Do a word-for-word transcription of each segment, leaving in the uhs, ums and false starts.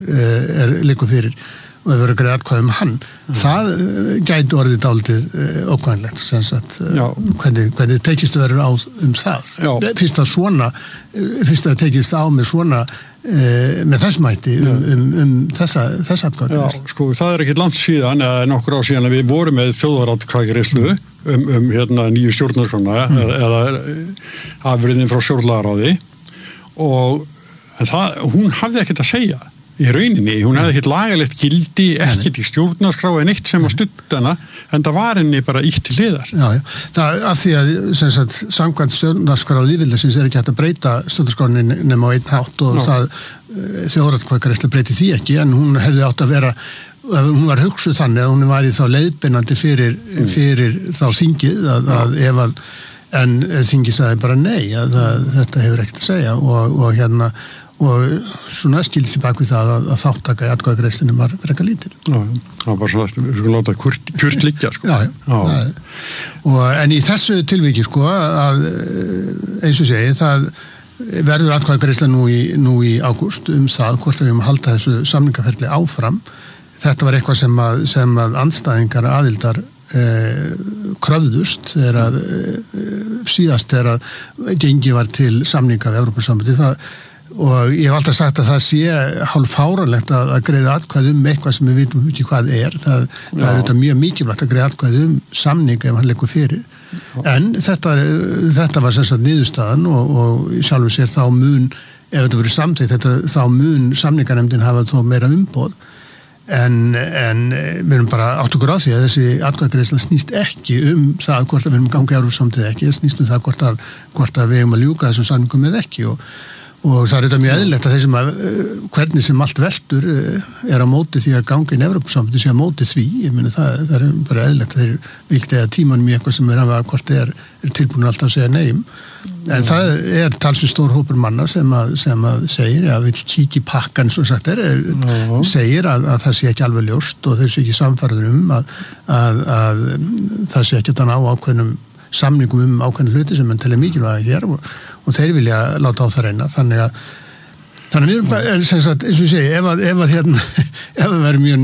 er liggur fyrir og það verður að greiða atkvæði um hann. Mm. Það gæti orðið dálítið ókvæðanlegt, sem sagt, hvernig, hvernig tekist verður á um það. Já. Fyrst að svona, fyrst að tekist á með svona, e, með þessum hætti um, um, um þessa, þessa atkvæðagreiðslu. Já, sko, það er ekki langt síðan, eða nokkur ár síðan að við vorum með þjóðaratkvæðagreiðslu um, um hérna nýju stjórnarskrána mm. eða, eða afriðin frá stjórnlagaráði og það, hún hafði ekkert að segja. Í rauninni, hún hefði ekkert lagalegt gildi, ekkert í stjórnarskrá en eitt sem að studda hana, en það var henni bara ítt til hliðar. Já, já. Það af því að, sem sagt, samkvæmt stjórnarskrá lýðveldisins er ekki hægt að breyta stjórnarskráni nema á einn hátt og já. Það þjóðaratkvæðagreiðsla breyti því ekki, en hún hefði átt að vera, hún var hugsuð þannig að hún var í þá leiðbeinandi fyrir, mm. fyrir þá þingið, að, að ef að, en þingið sagði bara nei, að, að þetta hefur ekkert að segja og, og hérna, og svona skildi sér bak við það að, að þáttaka í atkvæðagreiðslunum var frekar lítil. Já, það var bara svona, við skulum láta kurt, kurt liggja, sko. Já, já. Það, og, en í þessu tilviki, sko, að eins og segi, það verður atkvæðagreiðsla nú í, nú í ágúst um það hvort við höfum að halda þessu samningaferli áfram. Þetta var eitthvað sem að, sem að andstæðingar aðildar eh, kröfðust þegar að eh, síðast þegar að gengi var til samninga við Evrópusambandið. Það og ég hef alltaf sagt að það sé hálf fáránlegt að, að greiða atkvæði um eitthvað sem við vitum ekki hvað er. Það, það er auðvitað mjög mikilvægt að greiða atkvæði um samning ef hann leikur fyrir. Já. En þetta, þetta var sem sagt niðurstaðan og, og sjálfur sér þá mun, ef þetta verið samþykkt, þetta, þá mun samninganefndin hafa þó meira umboð. En, en við erum bara átt okkur á því að þessi atkvæðagreiðsla snýst ekki um það hvort að við erum gangið Evrópusambandið ekki, það snýst um það hvort að, hvort að við erum að ljúka þessum samningum með ekki og Og það er þetta mjög eðlilegt að þeir sem að, hvernig sem allt veldur er á móti því að ganga inn Evrópusambandið sé á móti því, ég meina það, það er bara eðlilegt að þeir vilja eða tímanum í eitthvað sem er að hvort þeir er tilbúin alltaf að segja neim. En það er talsvert stór hópur manna sem að, sem að segir, að vil kíkja í pakkan svo sagt er, segir að, að það sé ekki alveg ljóst og þeir sé ekki samfærður um að, að, að það sé ekki þannig á ákveðnum samningum um ákveðnum hluti sem mann telja mikilvæg hér og, og þeir vilja láta á það reyna þannig að þannig að við erum bara, eins og ég segi, ef að, ef að hérna, ef það verður mjög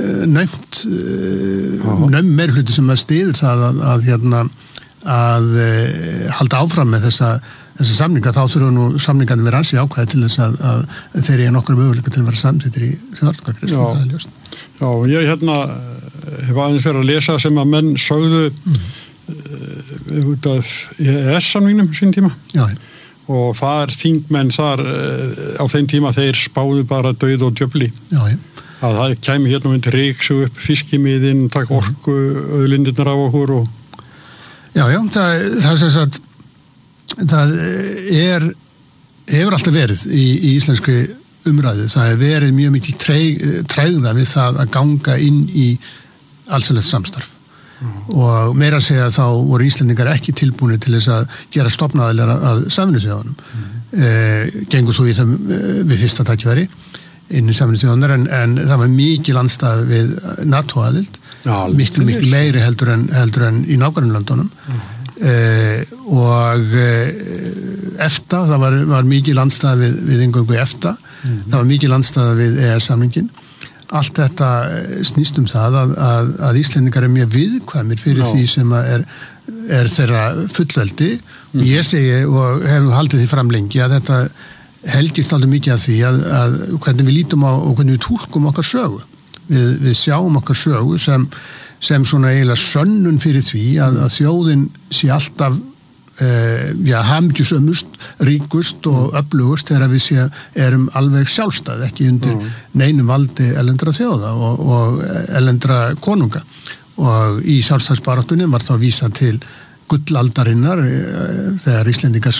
nömt nömm meir hluti sem að stýður það að, að hérna að halda áfram með þessa þessa samninga, þá þurfa nú samningarnir vera ansi ákvæði til þess að, að þeir eru nokkrum möguleika til að vera samþýttir í þjóðaratkvæðagreiðslu, það er ljóst. Já, ég hérna hef aðeins verið að lesa sem að menn sögðu mm. út af E E S-samningnum sín tíma já, og þar þingmenn þar á þeim tíma þeir spáðu bara dauð og djöfli já, já. Að það kæmi hérna myndi reyksu upp fiskimiðin, takk orku auðlindirnar af okkur og Já, já, það, það er sem sagt það er hefur alltaf verið í, í íslenskri umræðu, það hefur verið mjög mikil tregða við það að ganga inn í alþjóðlegt samstarf og meira að segja þá voru Íslendingar ekki tilbúinir til þess að gera stofnaðilega að Sameinuðu þjóðunum mm. eh, gengur svo í það við fyrsta tækifæri inn í Sameinuðu þjóðunar en, en það var mikil andstæð við NATO-aðild miklu miklu meiri heldur en, heldur en í nágrannlöndunum mm. eh, og eh, EFTA, það var, var mikil andstæð við, við eingöngu EFTA mm. það var mikil andstæð við E E S-samningin allt þetta snýst um það að, að, að Íslendingar er mjög viðkvæmir fyrir no. því sem er, er þeirra fullveldi mm. og ég segi og hefur haldið því fram lengi að þetta helgist alveg mikið að því að, að hvernig við lítum á og hvernig við túlkum okkar sögu við, við sjáum okkar sögu sem, sem svona eiginlega sönnun fyrir því að, að þjóðin sé alltaf Uh, já, hamgjusömmust, ríkust og öflugust þegar við sé, erum alveg sjálfstæð, ekki undir mm. neinum valdi erlendra þjóða og, og erlendra konunga og í sjálfstæðsbaráttunni var þá vísað til gullaldarinnar uh, þegar Íslendingar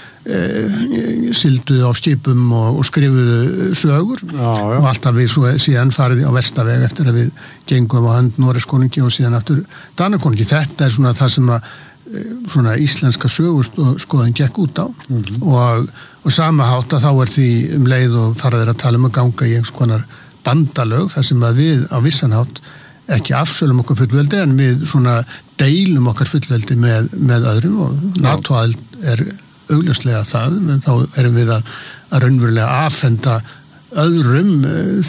uh, silduðu á skipum og, og skrifuðu sögur já, já. Og alltaf við svo, síðan farið á vestaveg eftir að við gengum á hönd Noregskonungi og síðan aftur Danakonungi. Þetta er svona það sem að svona íslenska söguskoðun gekk út á mm-hmm. og, og sama hátt að þá er því um leið og faraðir að tala um að ganga í einhvers konar bandalög þar sem að við á vissan hátt ekki afsölum okkur fullveldi en við svona deilum okkar fullveldi með, með öðrum og NATO-aðild er augljóslega það, þá erum við að, að raunverulega afhenda öðrum